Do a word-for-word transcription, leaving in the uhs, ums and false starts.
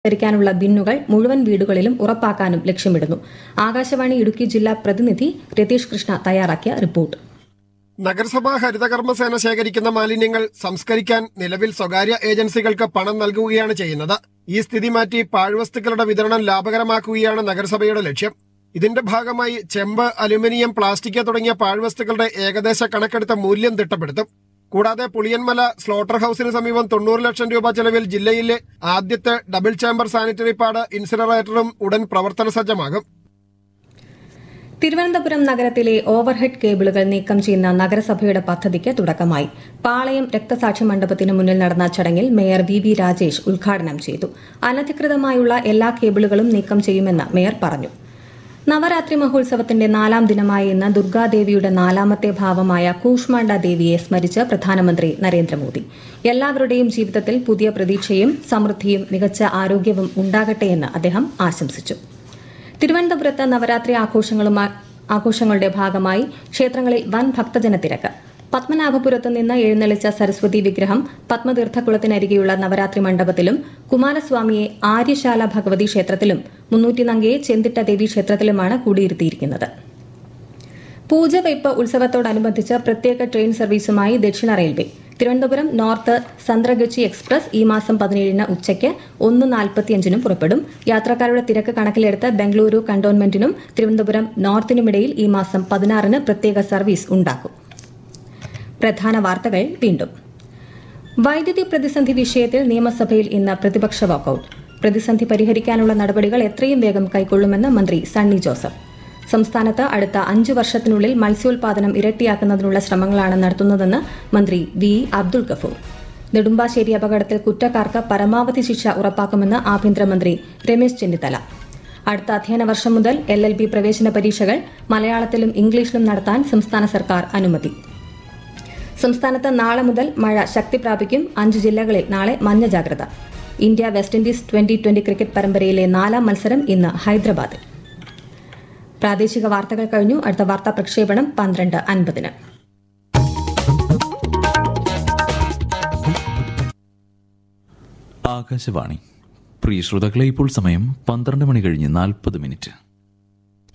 ാനുള്ള ബിന്നുകൾ മുഴുവൻ വീടുകളിലും ഉറപ്പാക്കാനും ലക്ഷ്യമിടുന്നു. ആകാശവാണി ഇടുക്കി ജില്ലാ പ്രതിനിധി രതീഷ് കൃഷ്ണ തയ്യാറാക്കിയ റിപ്പോർട്ട്. നഗരസഭാ ഹരിതകർമ്മസേന ശേഖരിക്കുന്ന മാലിന്യങ്ങൾ സംസ്കരിക്കാൻ നിലവിൽ സ്വകാര്യ ഏജൻസികൾക്ക് പണം നൽകുകയാണ് ചെയ്യുന്നത്. ഈ സ്ഥിതി മാറ്റി പാഴ്വസ്തുക്കളുടെ വിതരണം ലാഭകരമാക്കുകയാണ് നഗരസഭയുടെ ലക്ഷ്യം. ഇതിന്റെ ഭാഗമായി ചെമ്പ്, അലുമിനിയം, പ്ലാസ്റ്റിക് തുടങ്ങിയ പാഴ്വസ്തുക്കളുടെ ഏകദേശ കണക്കെടുത്ത മൂല്യം തിട്ടപ്പെടുത്തും. കൂടാതെ പുളിയൻമല സ്ലോട്ടർ ഹൌസിന് സമീപം തൊണ്ണൂറ് ലക്ഷം രൂപ ചെലവിൽ ജില്ലയിലെ ആദ്യത്തെ ഡബിൾ ചേംബർ സാനിറ്ററി പാഡ് ഇൻസിനറേറ്ററും ഉടൻ പ്രവർത്തന സജ്ജമാകും. തിരുവനന്തപുരം നഗരത്തിലെ ഓവർഹെഡ് കേബിളുകൾ നീക്കം ചെയ്യുന്ന നഗരസഭയുടെ പദ്ധതിക്ക് തുടക്കമായി. പാളയം രക്തസാക്ഷി മണ്ഡപത്തിന് മുന്നിൽ നടന്ന ചടങ്ങിൽ മേയർ വി വി രാജേഷ് ഉദ്ഘാടനം ചെയ്തു. അനധികൃതമായുള്ള എല്ലാ കേബിളുകളും നീക്കം ചെയ്യുമെന്ന് മേയർ പറഞ്ഞു. നവരാത്രി മഹോത്സവത്തിന്റെ നാലാം ദിനമായ ഇന്ന് ദുർഗാദേവിയുടെ നാലാമത്തെ ഭാവമായ കൂഷ്മാണ്ഡ ദേവിയെ സ്മരിച്ച് പ്രധാനമന്ത്രി നരേന്ദ്രമോദി. എല്ലാവരുടെയും ജീവിതത്തിൽ പുതിയ പ്രതീക്ഷയും സമൃദ്ധിയും മികച്ച ആരോഗ്യവും ഉണ്ടാകട്ടെയെന്ന് അദ്ദേഹം ആശംസിച്ചു. തിരുവനന്തപുരത്ത് നവരാത്രി ആഘോഷങ്ങളുടെ ഭാഗമായി ക്ഷേത്രങ്ങളിൽ വൻ ഭക്തജന തിരക്ക്. പത്മനാഭപുരത്ത് നിന്ന് എഴുന്നള്ളിച്ച സരസ്വതി വിഗ്രഹം പത്മതീർത്ഥക്കുളത്തിനരികെയുള്ള നവരാത്രി മണ്ഡപത്തിലും കുമാരസ്വാമിയെ ആര്യശാല ഭഗവതി ക്ഷേത്രത്തിലും മുന്നൂറ്റിനങ്കയെ ചെന്തിട്ട ദേവി ക്ഷേത്രത്തിലുമാണ് കൂടിയിരുത്തിയിരിക്കുന്നത്. പൂജവയ്പ് ഉത്സവത്തോടനുബന്ധിച്ച് പ്രത്യേക ട്രെയിൻ സർവീസുമായി ദക്ഷിണ railway. Thiruvananthapuram north Santragachi express ഈ മാസം പതിനേഴിന് ഉച്ചയ്ക്ക് ഒന്ന് നാൽപ്പത്തിയഞ്ചിനും പുറപ്പെടും. യാത്രക്കാരുടെ തിരക്ക് കണക്കിലെടുത്ത് ബംഗളൂരു കന്റോൺമെന്റിനും തിരുവനന്തപുരം നോർത്തിനുമിടയിൽ ഈ മാസം പതിനാറിന് പ്രത്യേക സർവീസ് ഉണ്ടാക്കും. പ്രധാന വാർത്തകൾ വീണ്ടും. വൈദ്യുതി പ്രതിസന്ധി വിഷയത്തിൽ നിയമസഭയിൽ ഇന്ന് പ്രതിപക്ഷ വാക്കൌട്ട്. പ്രതിസന്ധി പരിഹരിക്കാനുള്ള നടപടികൾ എത്രയും വേഗം കൈക്കൊള്ളുമെന്ന് മന്ത്രി സണ്ണി ജോസഫ്. സംസ്ഥാനത്ത് അടുത്ത അഞ്ചു വർഷത്തിനുള്ളിൽ മത്സ്യോൽപാദനം ഇരട്ടിയാക്കുന്നതിനുള്ള ശ്രമങ്ങളാണ് നടത്തുന്നതെന്ന് മന്ത്രി വി അബ്ദുൾ ഗഫൂർ. നെടുമ്പാശ്ശേരി അപകടത്തിൽ കുറ്റക്കാർക്ക് പരമാവധി ശിക്ഷ ഉറപ്പാക്കുമെന്ന് ആഭ്യന്തരമന്ത്രി രമേശ് ചെന്നിത്തല. അടുത്ത അധ്യയന വർഷം മുതൽ എൽ എൽ ബി പ്രവേശന പരീക്ഷകൾ മലയാളത്തിലും ഇംഗ്ലീഷിലും നടത്താൻ സംസ്ഥാന സർക്കാർ അനുമതി. സംസ്ഥാനത്ത് നാളെ മുതൽ മഴ ശക്തി പ്രാപിക്കും. അഞ്ച് ജില്ലകളിൽ നാളെ മഞ്ഞ ജാഗ്രത. India west Indies twenty twenty cricket പരമ്പരയിലെ നാലാം മത്സരം ഇന്ന് ഹൈദരാബാദിൽ. പ്രാദേശിക വാർത്തകൾ കഴിഞ്ഞു. അടുത്ത വാർത്താ പ്രക്ഷേപണം പന്ത്രണ്ട് അൻപതിന്. ആകാശവാണി. പ്രിയ ശ്രോതാക്കളെ, ഇപ്പോൾ സമയം പന്ത്രണ്ട് മണി കഴിഞ്ഞ് നാൽപ്പത് മിനിറ്റ്.